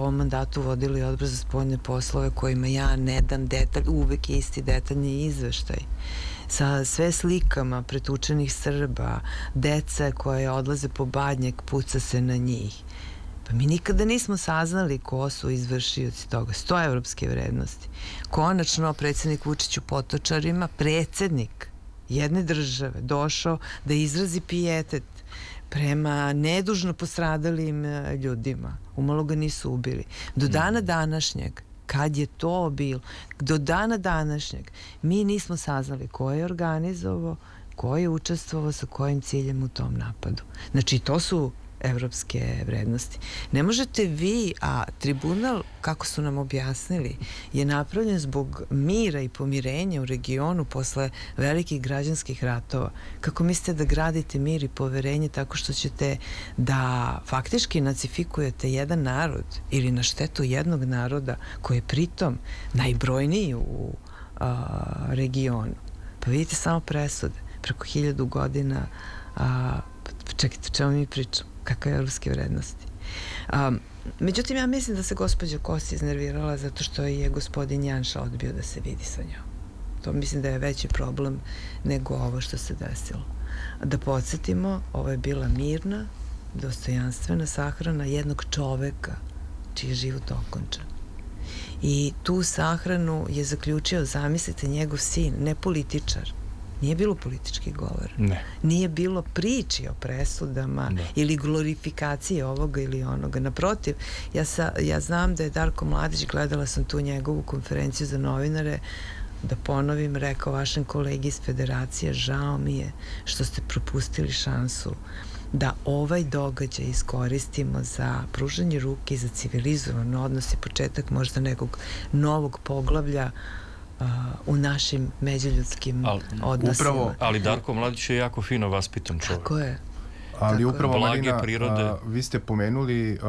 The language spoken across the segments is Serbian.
ovom mandatu vodili Odbor za spoljne poslove kojima ja ne dam uvek isti detaljni izveštaj sa sve slikama pretučenih Srba, deca koje odlaze po Badnjak, puca se na njih. Pa mi nikada nismo saznali ko su izvršioci toga. 100 evropske vrednosti. Konačno, predsjednik Vučić u Potočarima, predsjednik jedne države, došao da izrazi pijetet prema nedužno postradalim ljudima. Umalo ga nisu ubili. Do dana današnjeg, kad je to bilo, do dana današnjeg, mi nismo saznali ko je organizovao, ko je učestvovao, sa kojim ciljem u tom napadu. Znači, to su evropske vrednosti. Ne možete vi, a tribunal, kako su nam objasnili, je napravljen zbog mira i pomirenja u regionu posle velikih građanskih ratova. Kako mislite da gradite mir i poverenje tako što ćete da faktički nacifikujete jedan narod ili na štetu jednog naroda koji je pritom najbrojniji u regionu? Pa vidite samo presude. Preko 1000 godina čekajte, čemu mi pričamo? Kakve evropske vrednosti. Međutim, ja mislim da se gospođa Kosi iznervirala zato što je gospodin Janša odbio da se vidi sa njom. To mislim da je veći problem nego ovo što se desilo. Da podsjetimo, ovo je bila mirna, dostojanstvena sahrana jednog čoveka čiji je život okončan. I tu sahranu je zaključio, zamislite, njegov sin, ne političar. Nije bilo politički govor. Ne. Nije bilo priči o presudama ili glorifikacije ovoga ili onoga. Naprotiv, ja znam da je Darko Mladić, gledala sam tu njegovu konferenciju za novinare, da ponovim, rekao vašem kolegi iz Federacije, žao mi je što ste propustili šansu da ovaj događaj iskoristimo za pružanje ruke i za civilizovan odnos i početak možda nekog novog poglavlja u našim međuljudskim odnosima. Ali Darko Mladić je jako fino vaspitan čovjek. Tako je. Ali upravo, Marina, vi ste pomenuli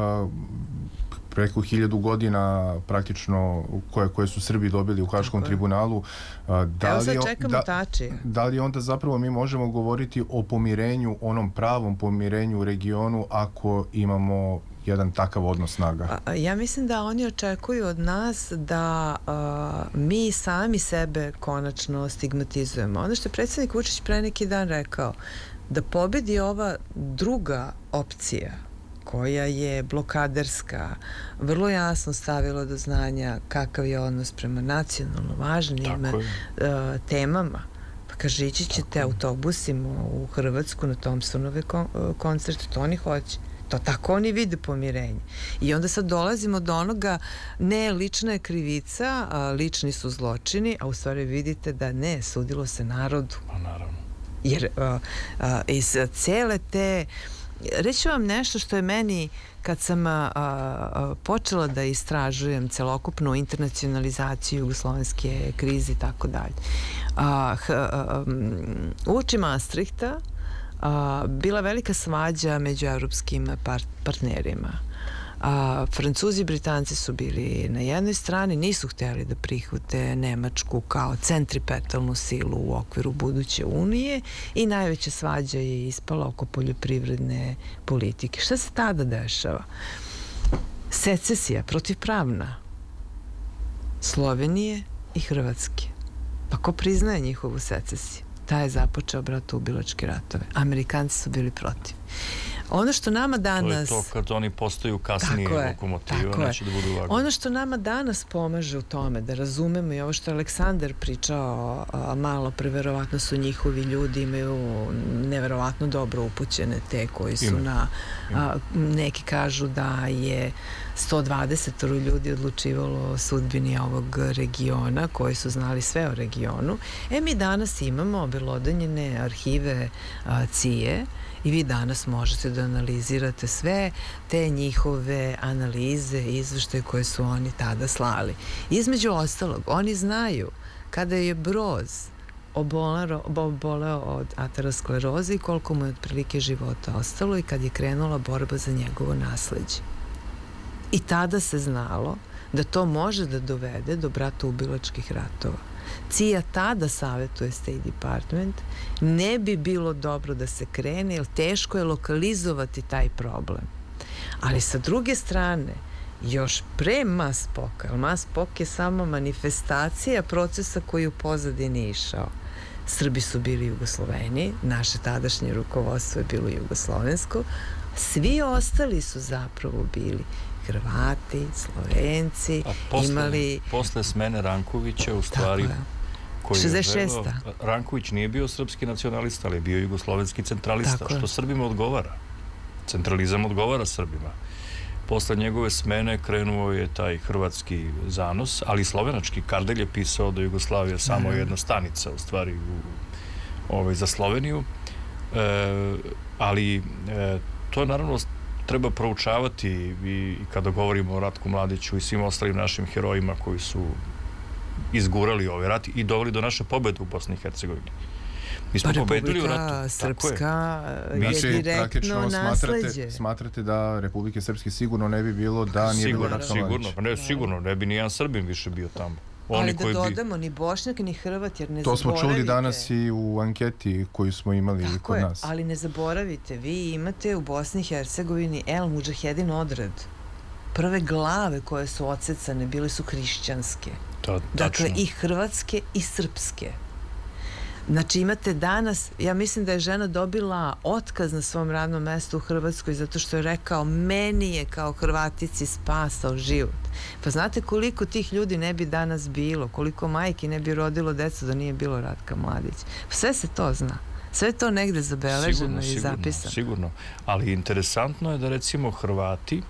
preko 1000 godina praktično koje su Srbi dobili u Haškom tribunalu. Evo sad čekamo tači. Da li onda zapravo mi možemo govoriti o pomirenju, onom pravom pomirenju u regionu ako imamo jedan takav odnos snaga? Ja mislim da oni očekuju od nas da mi sami sebe konačno stigmatizujemo. Ono što je predsjednik Vučić pre neki dan rekao, da pobedi ova druga opcija koja je blokaderska, vrlo jasno stavila do znanja kakav je odnos prema nacionalno važnim temama. Pa kaže, ići ćete autobusima u Hrvatsku na Thompsonove koncerte, to oni hoće. To tako oni vide pomirenje. I onda sad dolazimo do onoga, ne, lična je krivica, lični su zločini, a u stvari vidite da ne, sudilo se narodu. Pa naravno. Jer iz cele te... Reći vam nešto što je meni, kad sam počela da istražujem celokupnu internacionalizaciju jugoslovenske krize i tako dalje. Uoči Maastrichta bila velika svađa među evropskim partnerima. Francuzi i Britanci su bili na jednoj strani, nisu htjeli da prihvate Nemačku kao centripetalnu silu u okviru buduće unije i najveća svađa je ispala oko poljoprivredne politike. Šta se tada dešava? Secesija, protivpravna Slovenije i Hrvatske. Pa ko priznaje njihovu secesiju? Taj je započeo bratoubilačke ratove. Amerikanci su bili protiv. Ono što nama danas... To je to kad oni postaju kasnije lokomotiva, neće da budu važni. Ono što nama danas pomaže u tome da razumemo i ovo što je Aleksandar pričao malo pre, verovatno su njihovi ljudi, imaju neverovatno dobro upućene te koji su neki kažu da je 120 ljudi odlučivalo o sudbini ovog regiona, koji su znali sve o regionu. Mi danas imamo obelodanjene arhive CIA i vi danas možete da analizirate sve te njihove analize i izveštaje koje su oni tada slali. Između ostalog, oni znaju kada je Broz oboleo od ateroskleroze i koliko mu je otprilike života ostalo i kad je krenula borba za njegovo nasleđe. I tada se znalo da to može da dovede do bratoubilačkih ratova. CIA tada savjetuje State Department, ne bi bilo dobro da se krene, jer teško je lokalizovati taj problem. Ali sa druge strane, još pre Maspoka, ali Maspok je samo manifestacija procesa koji u pozadini išao. Srbi su bili Jugosloveni, naše tadašnje rukovodstvo je bilo jugoslovensko, svi ostali su zapravo bili Hrvati, Slovenci, posle smene Rankovića, u stvari, koji je 66. Ranković nije bio srpski nacionalista, ali je bio jugoslovenski centralista, što Srbima odgovara. Centralizam odgovara Srbima. Posle njegove smene krenuo je taj hrvatski zanos, ali i slovenački. Kardelj je pisao da Jugoslavija samo jedna stanica, u stvari, za Sloveniju. Ali to naravno treba proučavati i kada govorimo o Ratku Mladiću i svim ostalim našim herojima koji su izgurali ovaj rat i doveli do naše pobede u Bosni i Hercegovini. Mi smo pobedili u ratu. Republika Srpska je direktno nasleđe. Smatrate da Republike Srpske sigurno ne bi bilo da nije bilo Ratka Mladića? Sigurno, ne bi ni jedan Srbin više bio tamo. Ali da dodamo, ni Bošnjak, ni Hrvat, jer ne zaboravite. To smo čuli danas i u anketi koju smo imali kod nas. Ali ne zaboravite, vi imate u Bosni i Hercegovini El Mudžahedin odred. Prve glave koje su odsecane bile su hrišćanske. Dakle, i hrvatske i srpske. Znači imate danas, ja mislim da je žena dobila otkaz na svom radnom mestu u Hrvatskoj zato što je rekao, meni je kao Hrvatici spasao život. Pa znate koliko tih ljudi ne bi danas bilo, koliko majki ne bi rodilo decu da nije bilo Ratka Mladića. Sve se to zna. Sve je to negde zabeleženo i zapisano. Sigurno, ali interesantno je da recimo Hrvati,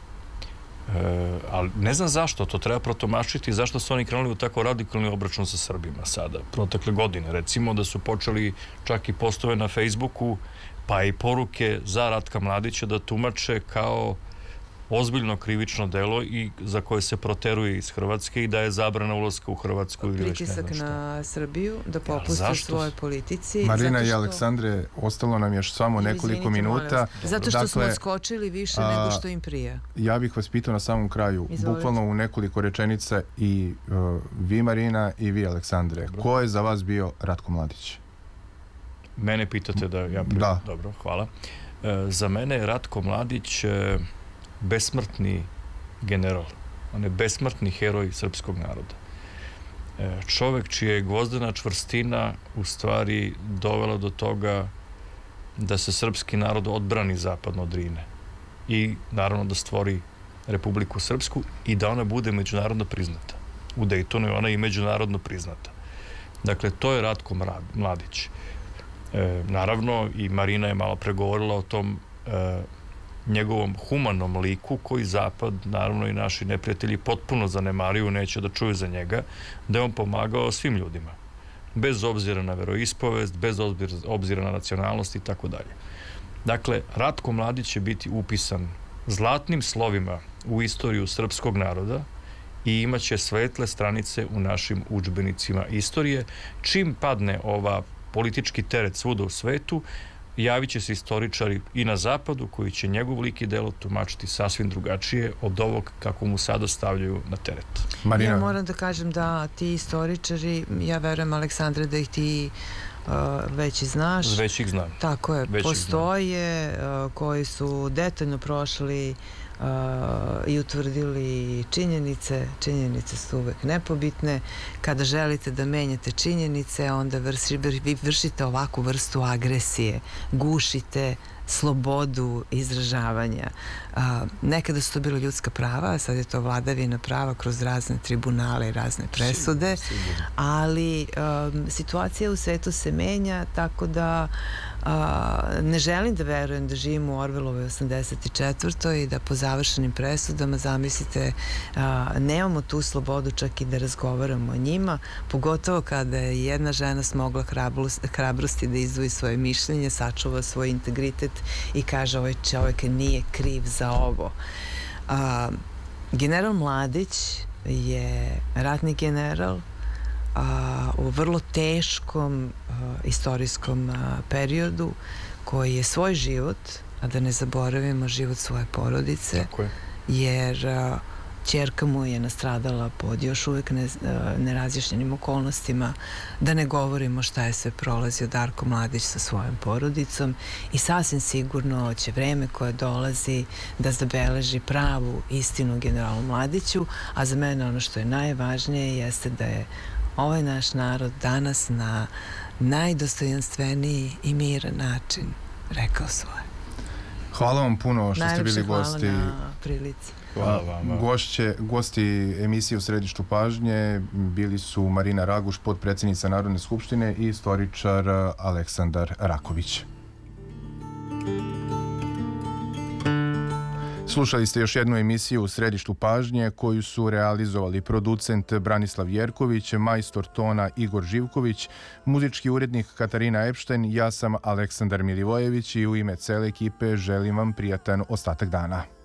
ali ne znam zašto, to treba protumačiti, zašto su oni krenuli u tako radikalni obračun sa Srbima sada, protekle godine. Recimo da su počeli čak i postove na Facebooku, pa i poruke za Ratka Mladića da tumače kao ozbiljno krivično delo i za koje se proteruje iz Hrvatske i da je zabrana ulaska u Hrvatsku ili već ne znam što. Pritisak na Srbiju da popuste svojoj politici. Marina i Aleksandre, ostalo nam još samo nekoliko minuta. Zato što smo odskočili više nego što im prija. Ja bih vas pitao na samom kraju, bukvalno u nekoliko rečenica, i vi Marina i vi Aleksandre, ko je za vas bio Ratko Mladić? Mene pitate da ja prije? Da. Dobro, hvala. Za mene je Ratko Mladić besmrtni general, on je besmrtni heroj srpskog naroda. Čovek čija je gvozdena čvrstina u stvari dovela do toga da se srpski narod odbrani zapadno od Drine i naravno da stvori Republiku Srpsku i da ona bude međunarodno priznata. U Dejtonu je ona i međunarodno priznata. Dakle, to je Ratko Mladić. Naravno, i Marina je malo pregovorila o tom njegovom humanom liku koji Zapad, naravno i naši neprijatelji potpuno zanemaruju, neće da čuju za njega, da je on pomagao svim ljudima. Bez obzira na veroispovest, bez obzira na nacionalnost i tako dalje. Dakle, Ratko Mladić će biti upisan zlatnim slovima u istoriju srpskog naroda i imaće svetle stranice u našim udžbenicima istorije. Čim padne ova politički teret svuda u svetu, javit će se istoričari i na zapadu koji će njegov lik i delo tumačiti sasvim drugačije od ovog kako mu sada stavljaju na teret. Marina. Ja moram da kažem da ti istoričari, ja verujem Aleksandre da ih ti već i znaš. Već ih znam. Tako je, postoje koji su detaljno prošli i utvrdili činjenice. Činjenice su uvek nepobitne. Kada želite da menjate činjenice, onda vi vršite ovakvu vrstu agresije. Gušite slobodu izražavanja. Nekada su to bilo ljudska prava, sad je to vladavina prava kroz razne tribunale i razne presude, ali situacija u svetu se menja, tako da ne želim da verujem da živimo u Orwellovoj 84. i da po završenim presudama, zamislite, nemamo tu slobodu čak i da razgovaramo o njima, pogotovo kada je jedna žena smogla hrabrosti da izdvoji svoje mišljenje, sačuva svoj integritet i kaže ovaj čovjek nije kriv za ovo. General Mladić je ratni general u vrlo teškom istorijskom periodu koji je svoj život, a da ne zaboravimo život svoje porodice, jer ćerka mu je nastradala pod još uvek nerazjašnjenim okolnostima, da ne govorimo šta je sve prolazio Darko Mladić sa svojom porodicom i sasvim sigurno će vreme koje dolazi da zabeleži pravu istinu generalu Mladiću, a za mene ono što je najvažnije jeste da je ovaj naš narod danas na najdostojanstveniji i miran način rekao svoje. Hvala vam puno što ste bili gosti. Najlepše hvala na prilici. Hvala vama. Gosti emisije U središtu pažnje bili su Marina Raguš, potpredsjednica Narodne skupštine, i istoričar Aleksandar Raković. Slušali ste još jednu emisiju U središtu pažnje koju su realizovali producent Branislav Jerković, majstor tona Igor Živković, muzički urednik Katarina Epštajn, ja sam Aleksandar Milivojević i u ime cele ekipe želim vam prijatan ostatak dana.